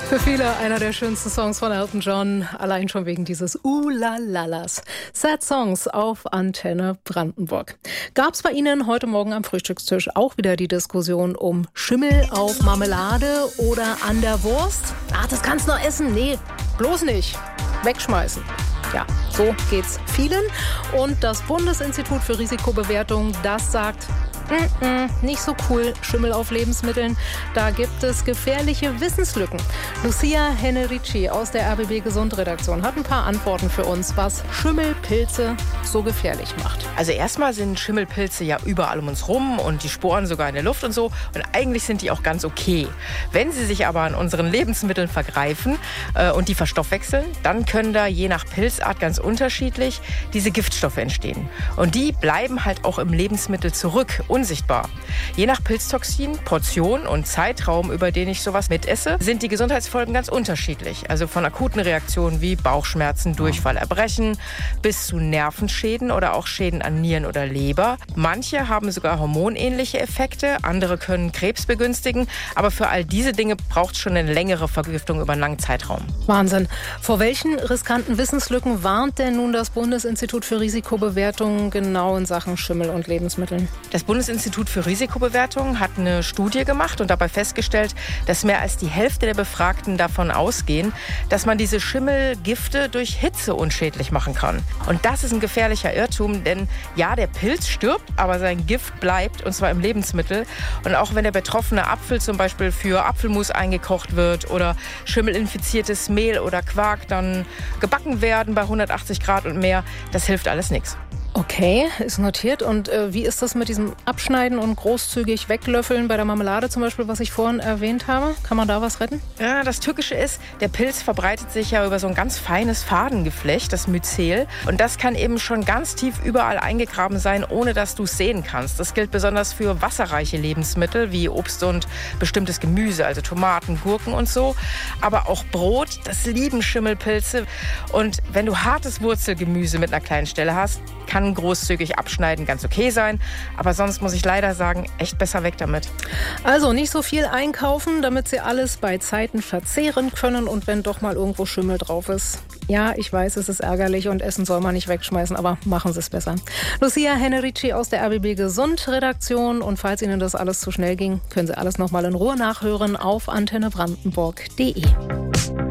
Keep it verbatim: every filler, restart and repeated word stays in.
Für viele einer der schönsten Songs von Elton John, allein schon wegen dieses Uh-la-la-las. Sad Songs auf Antenne Brandenburg. Gab es bei Ihnen heute Morgen am Frühstückstisch auch wieder die Diskussion um Schimmel auf Marmelade oder an der Wurst? Ah, das kannst du noch essen? Nee, bloß nicht. Wegschmeißen. Ja, so geht's vielen. Und das Bundesinstitut für Risikobewertung, das sagt, mm -mm, nicht so cool, Schimmel auf Lebensmitteln. Da gibt es gefährliche Wissenslücken. Lucia Hennerici aus der R B B Gesund-Redaktion hat ein paar Antworten für uns, was Schimmelpilze so gefährlich macht. Also erstmal sind Schimmelpilze ja überall um uns rum und die Sporen sogar in der Luft und so. Und eigentlich sind die auch ganz okay. Wenn sie sich aber an unseren Lebensmitteln vergreifen äh, und die verstoffwechseln, dann können da je nach Pilzart ganz unterschiedlich diese Giftstoffe entstehen. Und die bleiben halt auch im Lebensmittel zurück, unsichtbar. Je nach Pilztoxin, Portion und Zeitraum, über den ich sowas mitesse, sind die Gesundheitsfolgen ganz unterschiedlich. Also von akuten Reaktionen wie Bauchschmerzen, Durchfall, Erbrechen bis zu Nervenschäden oder auch Schäden an Nieren oder Leber. Manche haben sogar hormonähnliche Effekte, andere können Krebs begünstigen. Aber für all diese Dinge braucht es schon eine längere Vergiftung über einen langen Zeitraum. Wahnsinn. Vor welchen riskanten Wissenslücken warnt denn nun das Bundesinstitut für Risikobewertung genau in Sachen Schimmel und Lebensmitteln? Das Bundesinstitut für Risikobewertung hat eine Studie gemacht und dabei festgestellt, dass mehr als die Hälfte der Befragten davon ausgehen, dass man diese Schimmelgifte durch Hitze unschädlich machen kann. Und das ist ein gefährlicher Irrtum, denn ja, der Pilz stirbt, aber sein Gift bleibt, und zwar im Lebensmittel. Und auch wenn der betroffene Apfel zum Beispiel für Apfelmus eingekocht wird oder schimmelinfiziertes Mehl oder Quark dann gebacken werden bei hundertachtzig Grad und mehr, das hilft alles nichts. Okay, ist notiert. Und äh, wie ist das mit diesem Abschneiden und großzügig weglöffeln bei der Marmelade zum Beispiel, was ich vorhin erwähnt habe? Kann man da was retten? Ja, das Tückische ist, der Pilz verbreitet sich ja über so ein ganz feines Fadengeflecht, das Myzel. Und das kann eben schon ganz tief überall eingegraben sein, ohne dass du es sehen kannst. Das gilt besonders für wasserreiche Lebensmittel wie Obst und bestimmtes Gemüse, also Tomaten, Gurken und so. Aber auch Brot, das lieben Schimmelpilze. Und wenn du hartes Wurzelgemüse mit einer kleinen Stelle hast, kann großzügig abschneiden ganz okay sein. Aber sonst muss ich leider sagen, echt besser weg damit. Also nicht so viel einkaufen, damit Sie alles bei Zeiten verzehren können. Und wenn doch mal irgendwo Schimmel drauf ist. Ja, ich weiß, es ist ärgerlich und Essen soll man nicht wegschmeißen, aber machen Sie es besser. Lucia Hennerici aus der R B B Gesund-Redaktion. Und falls Ihnen das alles zu schnell ging, können Sie alles noch mal in Ruhe nachhören auf antenne brandenburg punkt de.